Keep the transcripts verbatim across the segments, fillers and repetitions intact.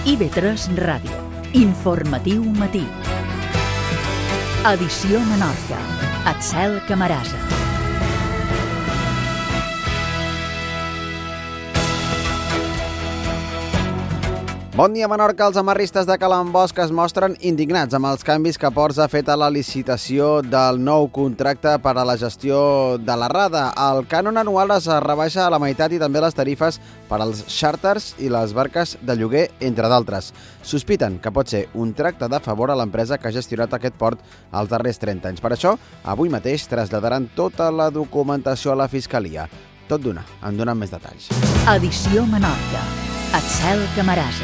I V tres Ràdio. Informatiu matí. Edició Menorca. Axel Camarasa. Bon dia, Menorca. Els amarristes de Can Bosc es mostren indignats amb els canvis que Ports ha fet a la licitació del nou contracte per a la gestió de la Rada. El cànon anual es rebaixa a la meitat i també les tarifes per als xàrters i les barques de lloguer, entre d'altres. Sospiten que pot ser un tracte de favor a l'empresa que ha gestionat aquest port els darrers trenta anys. Per això, avui mateix traslladaran tota la documentació a la Fiscalia. Tot d'una, en donen més detalls. Edició Menorca. Axel Camarasa.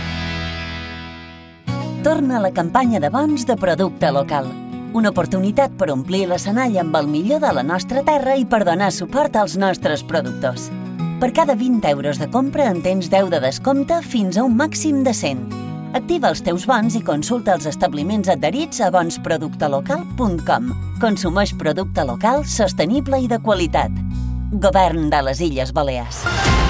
Torna la campanya de bons de producte local. Una oportunitat per omplir l'escenari amb el millor de la nostra terra i per donar suport als nostres productors. Per cada vint euros de compra en tens deu de descompte fins a un màxim de cent. Activa els teus bons i consulta els establiments adherits a bons producte local punt com. Consumeix producte local, sostenible i de qualitat. Govern de les Illes Balears.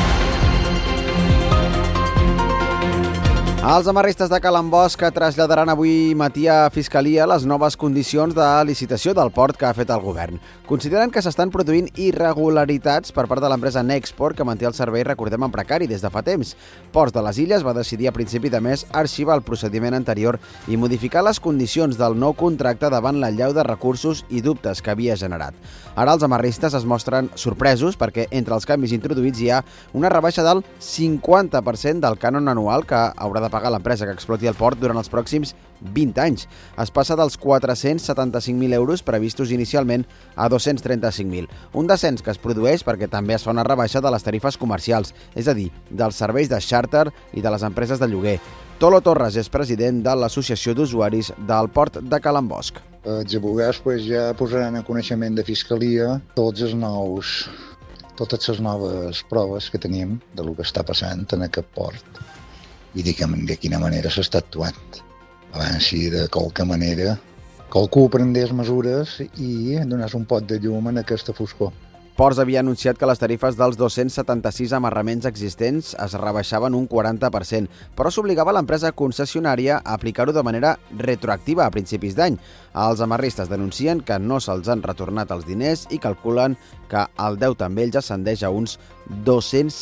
Els amarristes de Can Bosc traslladaran avui matí a Fiscalia les noves condicions de licitació del port que ha fet el govern. Consideren que s'estan produint irregularitats per part de l'empresa Nexport, que manté el servei, recordem, en precari des de fa temps. Ports de les Illes va decidir a principi de mes arxivar el procediment anterior i modificar les condicions del nou contracte davant l'allau de recursos i dubtes que havia generat. Ara els amarristes es mostren sorpresos perquè entre els canvis introduïts hi ha una rebaixa del cinquanta per cent del cànon anual que haurà de pagar l'empresa que exploti el port durant els pròxims vint anys. Es passa dels quatre-cents setanta-cinc mil euros previstos inicialment a dos-cents trenta-cinc mil. Un descens que es produeix perquè també es fa una rebaixa de les tarifes comercials, és a dir, dels serveis de xàrter i de les empreses de lloguer. Tolo Torres és president de l'Associació d'Usuaris del Port de Can Bosc. Els advocats pues, ja posaran a coneixement de Fiscalia tots els nous, totes les noves proves que tenim de lo que està passant en aquest port i de, de quina manera s'està actuant. Abans si de qualque manera qualcú prendés mesures i donés un pot de llum en aquesta foscor. Ports havia anunciat que les tarifes dels dos-cents setanta-sis amarraments existents es rebaixaven un quaranta per cent, però s'obligava l'empresa concessionària a aplicar-ho de manera retroactiva a principis d'any. Els amarristes denuncien que no se'ls han retornat els diners i calculen que el deute amb ells ascendeix a uns dos-cents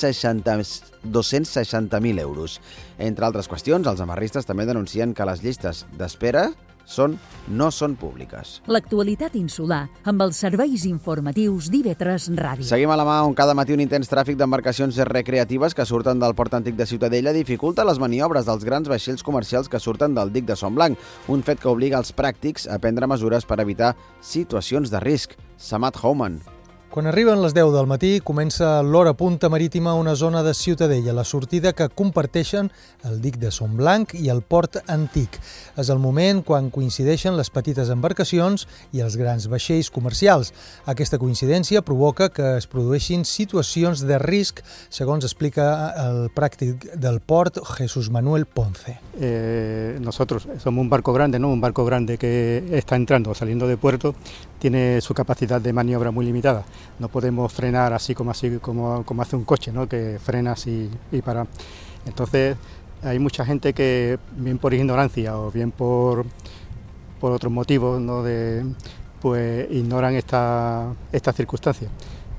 seixanta mil euros. Entre altres qüestions, els amarristes també denuncien que les llistes d'espera Són, no són públiques. L'actualitat insular amb els serveis informatius d'I V tres Ràdio. Seguim a la mà on cada matí un intens tràfic d'embarcacions recreatives que surten del port antic de Ciutadella dificulta les maniobres dels grans vaixells comercials que surten del dic de Son Blanc, un fet que obliga els pràctics a prendre mesures per evitar situacions de risc. Samad Houman. Quan arriben les deu del matí, comença l'hora punta marítima a una zona de Ciutadella, la sortida que comparteixen el dic de Son Blanc i el port antic. És el moment quan coincideixen les petites embarcacions i els grans vaixells comercials. Aquesta coincidència provoca que es produeixin situacions de risc, segons explica el pràctic del port, Jesús Manuel Ponce. Eh, nosotros somos un barco grande, ¿no? Un barco grande que está entrando o saliendo de puerto, tiene su capacidad de maniobra muy limitada. No podemos frenar así como así como, como hace un coche, ¿no? Que frenas y, y para. Entonces hay mucha gente que, bien por ignorancia o bien por, por otros motivos, ¿no? De, pues ignoran esta, esta circunstancia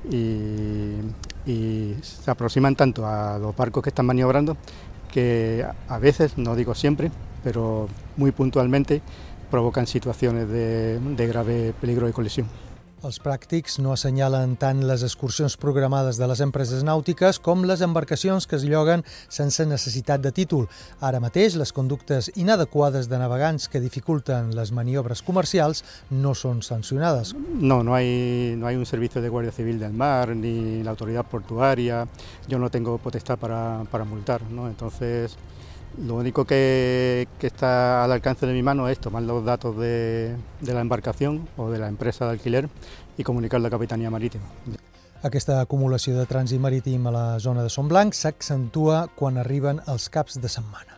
y, y se aproximan tanto a los barcos que están maniobrando que a veces, no digo siempre, pero muy puntualmente provocan situaciones de, de grave peligro de colisión. Els pràctics no assenyalen tant les excursions programades de les empreses nàutiques com les embarcacions que es lloguen sense necessitat de títol. Ara mateix, les conductes inadequades de navegants que dificulten les maniobres comercials no són sancionades. No, no hay, no hay un servicio de Guardia Civil del Mar ni la autoridad portuaria. Yo no tengo potestad para, para multar, ¿no? Entonces, lo único que, que está al alcance de mi mano es tomar los datos de, de la embarcación o de la empresa de alquiler i comunicar la Capitanía Marítima. Aquesta acumulació de trànsit marítim a la zona de Son Blanc s'accentua quan arriben els caps de setmana.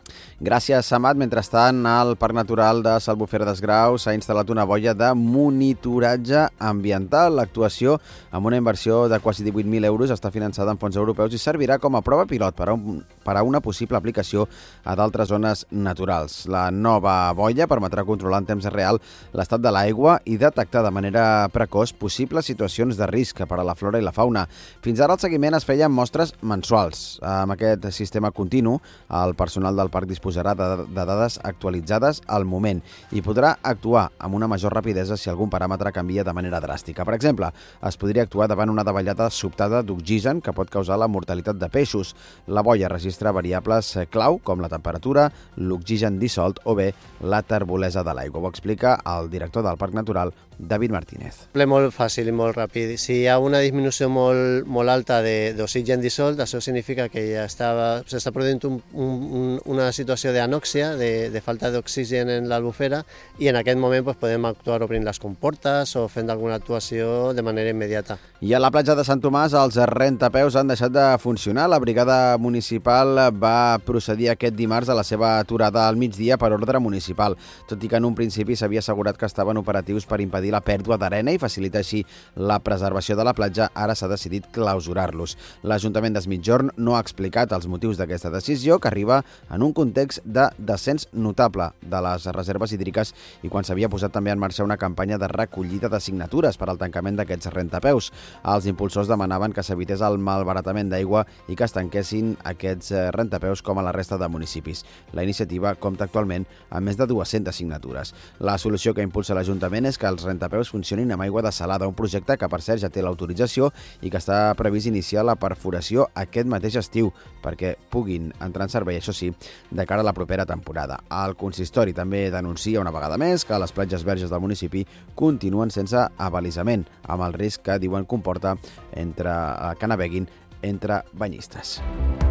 Gràcies, Samat. Mentrestant, al Parc Natural de S'Albufera des Graus s'ha instal·lat una boia de monitoratge ambiental. L'actuació, amb una inversió de quasi divuit mil euros, està finançada amb fons europeus i servirà com a prova pilot per a, un, per a una possible aplicació a d'altres zones naturals. La nova boia permetrà controlar en temps real l'estat de l'aigua i detectar de manera precoç possibles situacions de risc per a la flora i la fauna. Fins ara el seguiment es feia amb mostres mensuals. Amb aquest sistema continu, el personal del parc disposarà de, de dades actualitzades al moment i podrà actuar amb una major rapidesa si algun paràmetre canvia de manera dràstica. Per exemple, es podria actuar davant una davallada sobtada d'oxigen que pot causar la mortalitat de peixos. La boia registra variables clau com la temperatura, l'oxigen dissolt o bé la turbolesa de l'aigua. Ho explica el director del Parc Natural, David Martínez. És molt fàcil i molt ràpid. Si hi ha una disminució molt, molt alta d'oxigen dissolt, això significa que ja s'està produint un, un, una situació d'anòxia, de, de falta d'oxigen en l'albufera, i en aquest moment pues, podem actuar obrint les comportes o fent alguna actuació de manera immediata. I a la platja de Sant Tomàs els rentapeus han deixat de funcionar. La brigada municipal va procedir aquest dimarts a la seva aturada al migdia per ordre municipal, tot i que en un principi s'havia assegurat que estaven operatius per impedir la pèrdua d'arena i facilitar així la preservació de la platja. Ara s'ha decidit clausurar-los. L'Ajuntament d'Es Migjorn no ha explicat els motius d'aquesta decisió, que arriba en un context de descens notable de les reserves hídriques i quan s'havia posat també en marxa una campanya de recollida de signatures per al tancament d'aquests rentapeus. Els impulsors demanaven que s'evités el malbaratament d'aigua i que es tanquessin aquests rentapeus com a la resta de municipis. La iniciativa compta actualment amb més de dues-centes signatures. La solució que impulsa l'Ajuntament és que els rentapeus funcionin amb aigua dessalada, un projecte que per cert ja té l'autorització i que està previst iniciar la perforació aquest mateix estiu perquè puguin entrar en servei, això sí, de cara a la propera temporada. El consistori també denuncia una vegada més que les platges verges del municipi continuen sense abalisament, amb el risc que diuen comporta entre, que naveguin entre banyistes.